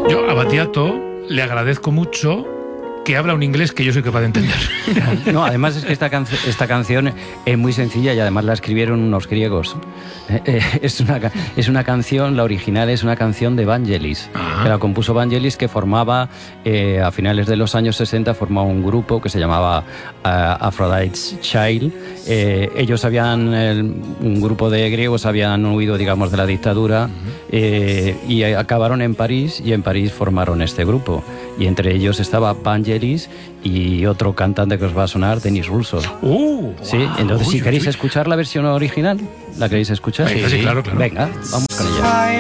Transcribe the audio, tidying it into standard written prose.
Yo a Battiato le agradezco mucho que habla un inglés que yo soy capaz de entender. No, además es que esta canción es muy sencilla y además la escribieron unos griegos. Es una canción, la original es una canción de Vangelis, que la compuso Vangelis, que formaba, a finales de los años 60, formaba un grupo que se llamaba Aphrodite's Child. Ellos un grupo de griegos habían huido, digamos, de la dictadura y acabaron en París, y en París formaron este grupo. Y entre ellos estaba Vangelis y otro cantante que os va a sonar, Denis Russo. Sí, entonces si queréis escuchar la versión original, ¿la queréis escuchar? Sí, claro. Venga, vamos con ella.